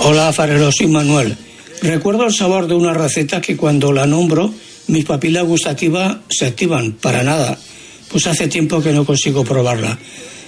Hola, Farero, soy Manuel. Recuerdo el sabor de una receta que cuando la nombro, mis papilas gustativas se activan. Para nada. Pues hace tiempo que no consigo probarla.